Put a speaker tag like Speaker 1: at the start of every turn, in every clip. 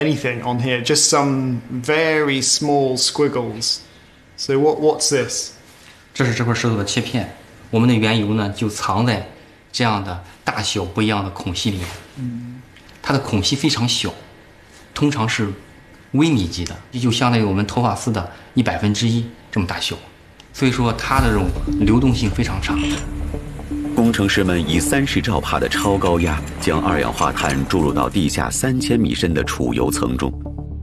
Speaker 1: anything on here, just some very small squiggles. So what's this?
Speaker 2: 这是这块石头的切片，我们的原油呢就藏在这样的大小不一样的孔隙里面。它的孔隙非常小，通常是微米级的，也就相当于我们头发丝的1/100这么大小，所以说它的这种流动性非常差。
Speaker 3: 工程师们以30兆帕的超高压将二氧化碳注入到地下3000米深的储油层中。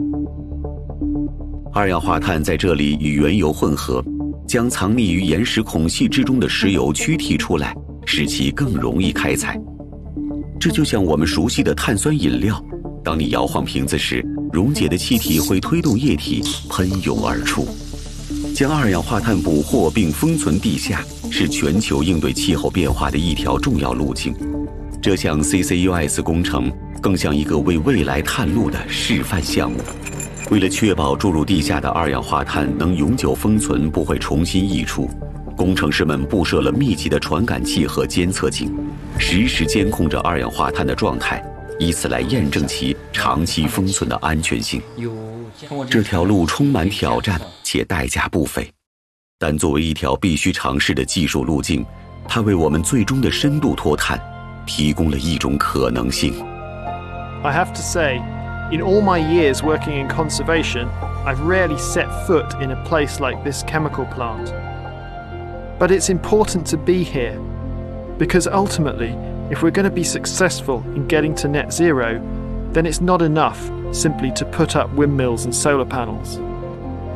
Speaker 3: 二氧化碳在这里与原油混合，将藏匿于岩石孔隙之中的石油驱提出来，使其更容易开采。这就像我们熟悉的碳酸饮料，当你摇晃瓶子时，溶解的气体会推动液体喷涌而出。将二氧化碳捕获并封存地下，是全球应对气候变化的一条重要路径。这项 CCUS 工程更像一个为未来探路的示范项目。为了确保注入地下的二氧化碳能永久封存，不会重新溢出，工程师们布设了密集的传感器和监测井，实时监控着二氧化碳的状态，以此来验证其长期封存的安全性。这条路充满挑战且代价不菲，但作为一条必须尝试的技术路径，它为我们最终的深度脱碳提供了一种可能性。
Speaker 1: I have to say, in all my years working in conservation, I've rarely set foot in a place like this chemical plant. But it's important to be here, because ultimately, if we're going to be successful in getting to net zero, then it's not enough simply to put up windmills and solar panels.